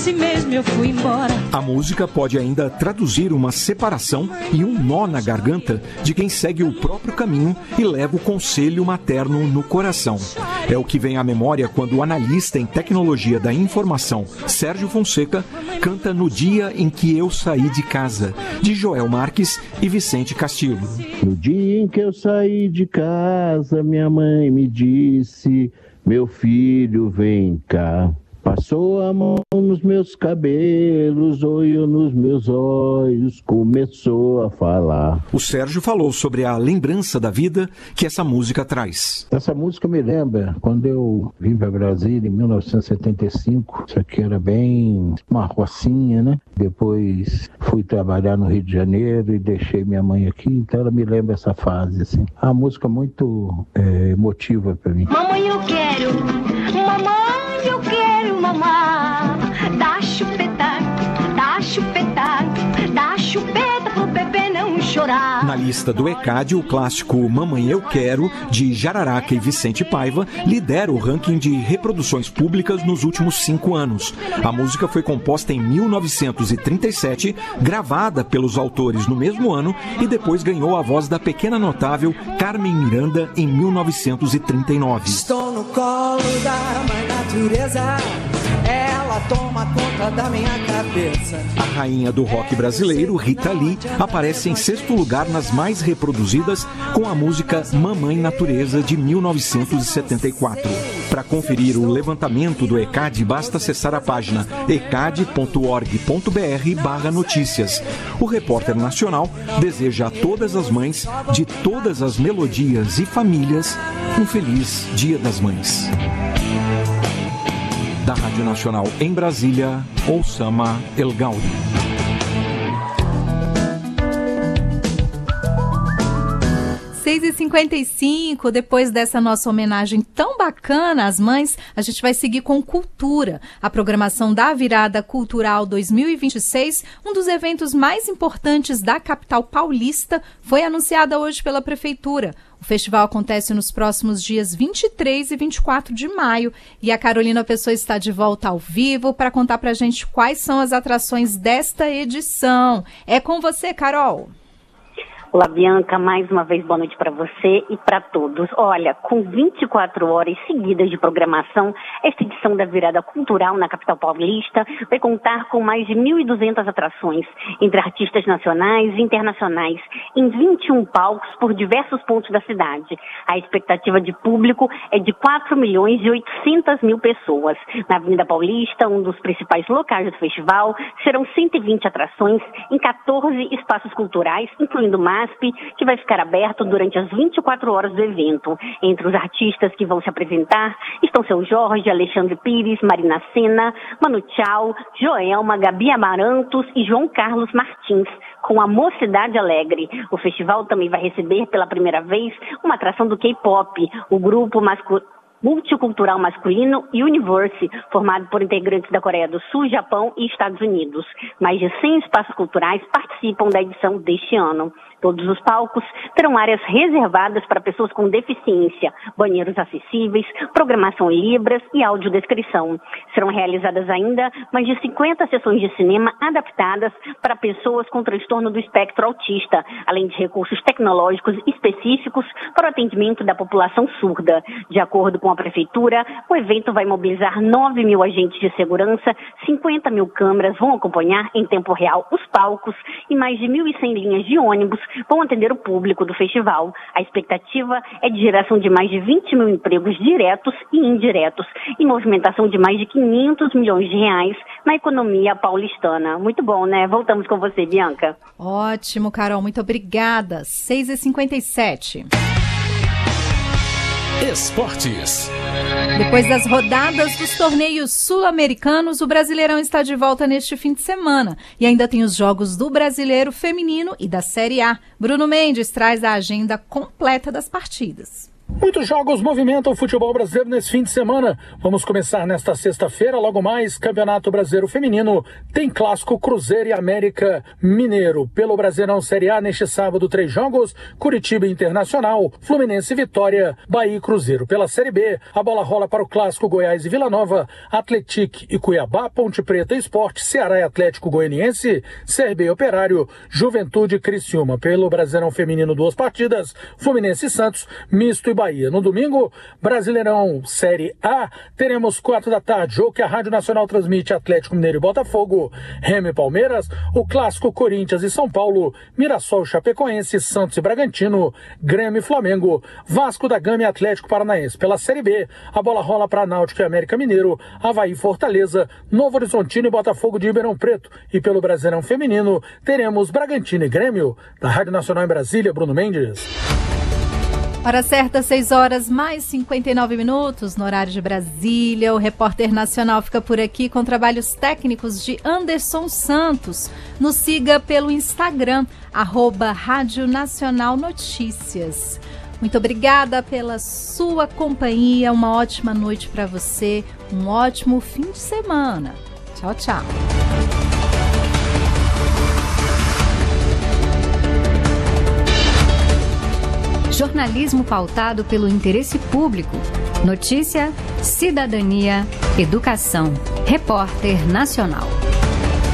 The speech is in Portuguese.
assim mesmo eu fui embora. A música pode ainda traduzir uma separação e um nó na garganta de quem segue o próprio caminho e leva o conselho materno no coração. É o que vem à memória quando o analista em tecnologia da informação, Sérgio Fonseca, canta No Dia em que Eu Saí de Casa, de Joel Marques e Vicente Castilho. No dia em que eu saí de casa, minha mãe me disse: meu filho, vem cá. Passou a mão nos meus cabelos, olhou nos meus olhos, começou a falar. O Sérgio falou sobre a lembrança da vida que essa música traz. Essa música me lembra quando eu vim para Brasília em 1975. Isso aqui era bem uma rocinha, né? Depois fui trabalhar no Rio de Janeiro e deixei minha mãe aqui. Então ela me lembra essa fase, assim. É uma música muito emotiva para mim. Mamãe, eu quero, mamãe, eu quero mamar. Dá chupeta pro bebê não chorar. Na lista do ECAD, o clássico Mamãe Eu Quero, de Jararaca e Vicente Paiva, lidera o ranking de reproduções públicas nos últimos 5 anos. A música foi composta em 1937, gravada pelos autores no mesmo ano e depois ganhou a voz da pequena notável Carmen Miranda em 1939. Estou no colo da mãe natureza, ela toma conta da minha cabeça. A rainha do rock brasileiro, Rita Lee, aparece em 6º lugar nas mais reproduzidas com a música Mamãe Natureza, de 1974. Para conferir o levantamento do ECAD, basta acessar a página ecad.org.br/notícias. O repórter nacional deseja a todas as mães, de todas as melodias e famílias, um feliz Dia das Mães. Da Rádio Nacional em Brasília, Oussama El Gaudi. 6h55, depois dessa nossa homenagem tão bacana às mães, a gente vai seguir com Cultura. A programação da Virada Cultural 2026, um dos eventos mais importantes da capital paulista, foi anunciada hoje pela Prefeitura. O festival acontece nos próximos dias 23 e 24 de maio e a Carolina Pessoa está de volta ao vivo para contar pra gente quais são as atrações desta edição. É com você, Carol. Olá, Bianca, mais uma vez boa noite para você e para todos. Olha, com 24 horas seguidas de programação, esta edição da Virada Cultural na capital paulista vai contar com mais de 1.200 atrações, entre artistas nacionais e internacionais, em 21 palcos por diversos pontos da cidade. A expectativa de público é de 4.800.000 pessoas. Na Avenida Paulista, um dos principais locais do festival, serão 120 atrações em 14 espaços culturais, incluindo MASP, que vai ficar aberto durante as 24 horas do evento. Entre os artistas que vão se apresentar estão Seu Jorge, Alexandre Pires, Marina Sena, Manu Chao, Joelma, Gabi Amarantos e João Carlos Martins, com a Mocidade Alegre. O festival também vai receber pela primeira vez uma atração do K-pop, o grupo multicultural masculino Universe, formado por integrantes da Coreia do Sul, Japão e Estados Unidos. Mais de 100 espaços culturais participam da edição deste ano. Todos os palcos terão áreas reservadas para pessoas com deficiência, banheiros acessíveis, programação em libras e audiodescrição. Serão realizadas ainda mais de 50 sessões de cinema adaptadas para pessoas com transtorno do espectro autista, além de recursos tecnológicos específicos para o atendimento da população surda. De acordo com a Prefeitura, o evento vai mobilizar 9.000 agentes de segurança, 50.000 câmeras vão acompanhar em tempo real os palcos e mais de 1.100 linhas de ônibus vão atender o público do festival. A expectativa é de geração de mais de 20.000 empregos diretos e indiretos e movimentação de mais de 500 milhões de reais na economia paulistana. Muito bom, né? Voltamos com você, Bianca. Ótimo, Carol. Muito obrigada. 6h57. Esportes. Depois das rodadas dos torneios sul-americanos, o Brasileirão está de volta neste fim de semana. E ainda tem os jogos do Brasileiro Feminino e da Série A. Bruno Mendes traz a agenda completa das partidas. Muitos jogos movimentam o futebol brasileiro nesse fim de semana. Vamos começar nesta sexta-feira, logo mais, Campeonato Brasileiro Feminino. Tem clássico Cruzeiro e América Mineiro. Pelo Brasileirão Série A, neste sábado, 3 jogos, Curitiba Internacional, Fluminense e Vitória, Bahia e Cruzeiro. Pela Série B, a bola rola para o clássico Goiás e Vila Nova, Atlético e Cuiabá, Ponte Preta e Sport, Ceará e Atlético Goianiense, CRB e Operário, Juventude e Criciúma. Pelo Brasileirão Feminino, 2 partidas, Fluminense e Santos, Misto e Bahia. No domingo, Brasileirão Série A, teremos 4 da tarde, jogo que a Rádio Nacional transmite Atlético Mineiro e Botafogo, Remo e Palmeiras, o clássico Corinthians e São Paulo, Mirassol, Chapecoense, Santos e Bragantino, Grêmio e Flamengo, Vasco da Gama e Atlético Paranaense. Pela Série B, a bola rola para Náutico e América Mineiro, Avaí e Fortaleza, Novo Horizontino e Botafogo de Ribeirão Preto. E pelo Brasileirão Feminino, teremos Bragantino e Grêmio. Da Rádio Nacional em Brasília, Bruno Mendes. Hora certa, 6 horas mais 59 minutos no horário de Brasília. O Repórter Nacional fica por aqui com trabalhos técnicos de Anderson Santos. Nos siga pelo Instagram, @Rádio Nacional Notícias. Muito obrigada pela sua companhia. Uma ótima noite para você. Um ótimo fim de semana. Tchau, tchau. Jornalismo pautado pelo interesse público. Notícia, cidadania, educação. Repórter Nacional.